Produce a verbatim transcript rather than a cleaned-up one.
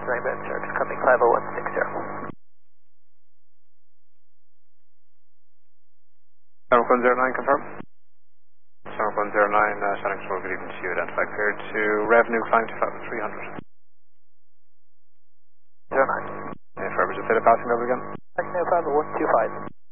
Rainbow Search, coming five oh one six zero. Sonic one zero nine, confirm. Sonic one zero nine, uh, Sonic Control, good evening to you. Identify cleared to revenue, climb to three hundred. zero nine. Any further, just say the passing level again. Taxi five oh one two five.